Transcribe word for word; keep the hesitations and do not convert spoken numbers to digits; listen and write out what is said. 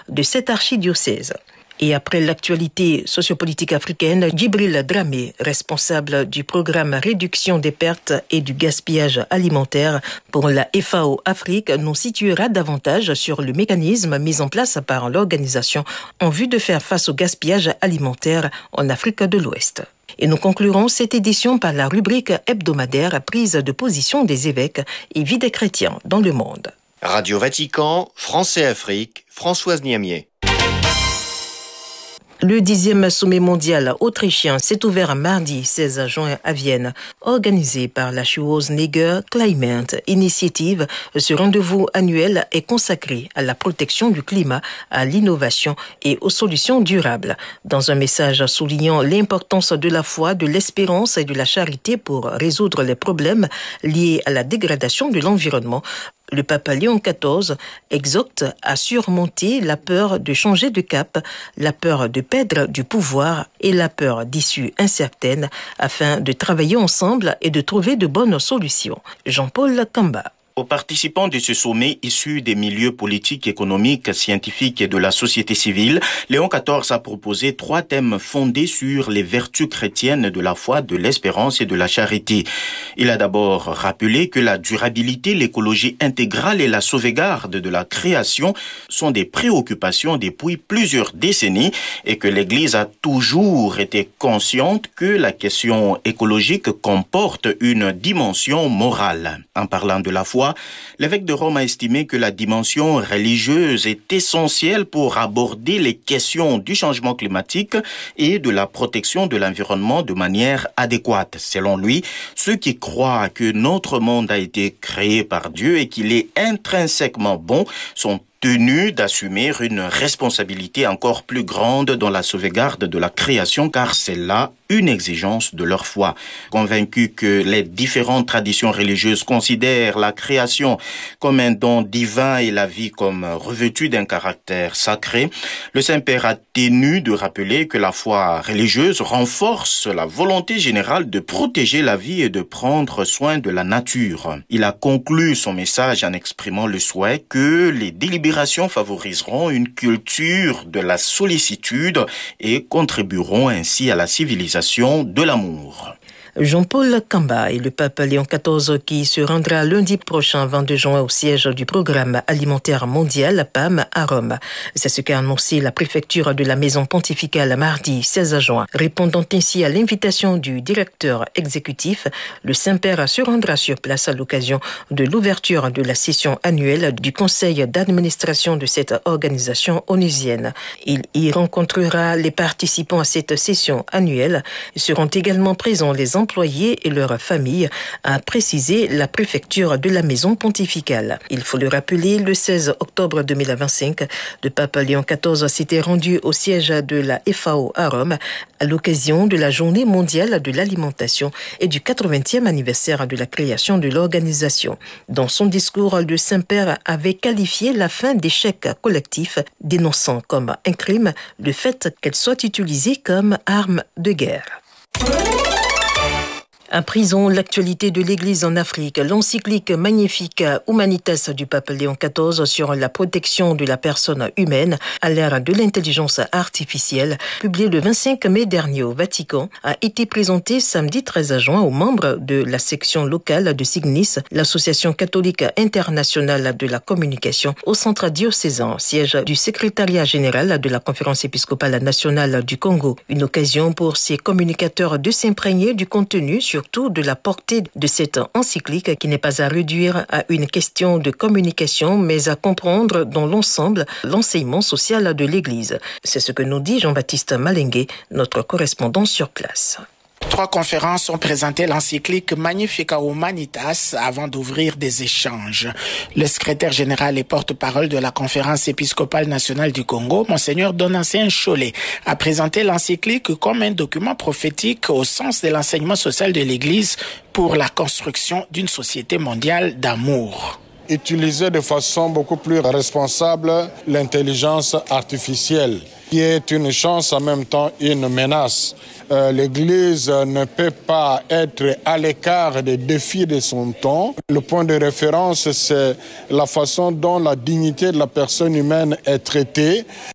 de cet archidiocèse. Et après l'actualité sociopolitique africaine, Djibril Dramé, responsable du programme Réduction des pertes et du gaspillage alimentaire pour la F A O Afrique, nous situera davantage sur le mécanisme mis en place par l'organisation en vue de faire face au gaspillage alimentaire en Afrique de l'Ouest. Et nous conclurons cette édition par la rubrique hebdomadaire prise de position des évêques et vie des chrétiens dans le monde. Radio Vatican, France et Afrique, Françoise Niamier. Le dixième sommet mondial autrichien s'est ouvert mardi seize juin à Vienne, organisé par la Schwarzenegger Climate Initiative. Ce rendez-vous annuel est consacré à la protection du climat, à l'innovation et aux solutions durables. Dans un message soulignant l'importance de la foi, de l'espérance et de la charité pour résoudre les problèmes liés à la dégradation de l'environnement, le pape Léon quatorze exhorte à surmonter la peur de changer de cap, la peur de perdre du pouvoir et la peur d'issues incertaines afin de travailler ensemble et de trouver de bonnes solutions. Jean-Paul Kamba. Aux participants de ce sommet issus des milieux politiques, économiques, scientifiques et de la société civile, Léon quatorze a proposé trois thèmes fondés sur les vertus chrétiennes de la foi, de l'espérance et de la charité. Il a d'abord rappelé que la durabilité, l'écologie intégrale et la sauvegarde de la création sont des préoccupations depuis plusieurs décennies et que l'Église a toujours été consciente que la question écologique comporte une dimension morale. En parlant de la foi, l'évêque de Rome a estimé que la dimension religieuse est essentielle pour aborder les questions du changement climatique et de la protection de l'environnement de manière adéquate. Selon lui, ceux qui croient que notre monde a été créé par Dieu et qu'il est intrinsèquement bon sont tenus d'assumer une responsabilité encore plus grande dans la sauvegarde de la création, car c'est là une exigence de leur foi. Convaincu que les différentes traditions religieuses considèrent la création comme un don divin et la vie comme revêtue d'un caractère sacré, le Saint-Père a tenu de rappeler que la foi religieuse renforce la volonté générale de protéger la vie et de prendre soin de la nature. Il a conclu son message en exprimant le souhait que les délibérations favoriseront une culture de la sollicitude et contribueront ainsi à la civilisation de l'amour. Jean-Paul Kamba et le pape Léon quatorze qui se rendra lundi prochain vingt-deux juin au siège du programme alimentaire mondial P A M à Rome. C'est ce qu'a annoncé la préfecture de la maison pontificale mardi seize juin. Répondant ainsi à l'invitation du directeur exécutif, le Saint-Père se rendra sur place à l'occasion de l'ouverture de la session annuelle du conseil d'administration de cette organisation onusienne. Il y rencontrera les participants à cette session annuelle. Seront également présents les employés et leurs familles, a précisé la préfecture de la maison pontificale. Il faut le rappeler, le seize octobre deux mille vingt-cinq, le pape Léon quatorze s'était rendu au siège de la F A O à Rome à l'occasion de la journée mondiale de l'alimentation et du quatre-vingtième anniversaire de la création de l'organisation. Dans son discours, le Saint-Père avait qualifié la fin d'échec collectif, dénonçant comme un crime le fait qu'elle soit utilisée comme arme de guerre. À prison, l'actualité de l'Église en Afrique, l'encyclique Magnificat Humanitas du pape Léon quatorze sur la protection de la personne humaine à l'ère de l'intelligence artificielle, publiée le vingt-cinq mai dernier au Vatican, a été présentée samedi treize juin aux membres de la section locale de Signis, l'association catholique internationale de la communication, au centre diocésain, siège du secrétariat général de la Conférence épiscopale nationale du Congo. Une occasion pour ces communicateurs de s'imprégner du contenu sur surtout de la portée de cette encyclique qui n'est pas à réduire à une question de communication, mais à comprendre dans l'ensemble l'enseignement social de l'Église. C'est ce que nous dit Jean-Baptiste Malengue, notre correspondant sur place. Trois conférences ont présenté l'encyclique Magnificat Humanitas avant d'ouvrir des échanges. Le secrétaire général et porte-parole de la Conférence épiscopale nationale du Congo, Monseigneur Donatien Cholet, a présenté l'encyclique comme un document prophétique au sens de l'enseignement social de l'Église pour la construction d'une société mondiale d'amour. Utiliser de façon beaucoup plus responsable l'intelligence artificielle qui est une chance, en même temps une menace. Euh, L'Église ne peut pas être à l'écart des défis de son temps. Le point de référence, c'est la façon dont la dignité de la personne humaine est traitée.